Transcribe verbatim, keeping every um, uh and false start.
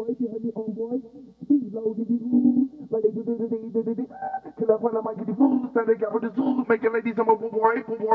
boy, if you had me on boy, speed low, did you? Like they do, did it, did it, did it. Till I find I might get the food, stand the gap with the zoo, making ladies, I'm a